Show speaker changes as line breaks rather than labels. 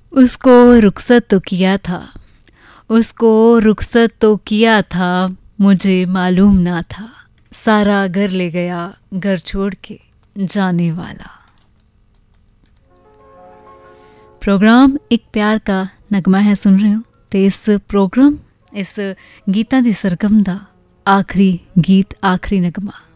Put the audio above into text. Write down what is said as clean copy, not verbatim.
उसको रुखसत तो किया था, उसको रुखसत तो किया था, मुझे मालूम ना था, सारा घर ले गया घर छोड़ के जाने वाला। प्रोग्राम एक प्यार का नगमा है सुन रहे हो। तो इस प्रोग्राम इस गीता दी सरगम दा आखिरी गीत आखिरी नगमा